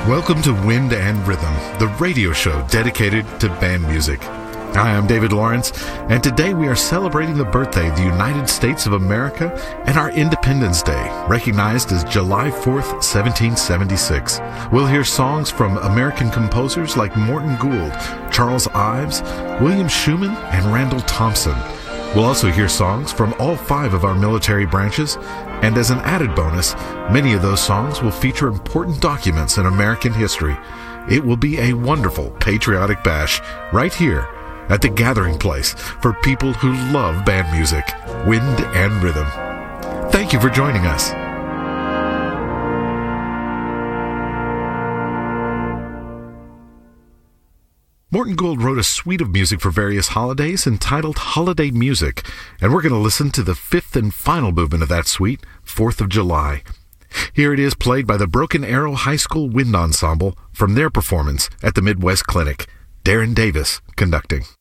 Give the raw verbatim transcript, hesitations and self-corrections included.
Welcome to Wind and Rhythm, the radio show dedicated to band music. Hi, I'm David Lawrence, and today we are celebrating the birthday of the United States of America and our Independence Day, recognized as July fourth, seventeen seventy-six. We'll hear songs from American composers like Morton Gould, Charles Ives, William Schuman, and Randall Thompson. We'll also hear songs from all five of our military branches, and as an added bonus, many of those songs will feature important documents in American history. It will be a wonderful patriotic bash right here at the gathering place for people who love band music, Wind and Rhythm. Thank you for joining us. Morton Gould wrote a suite of music for various holidays entitled Holiday Music, and we're going to listen to the fifth and final movement of that suite, fourth of July. Here it is played by the Broken Arrow High School Wind Ensemble from their performance at the Midwest Clinic. Darren Davis conducting.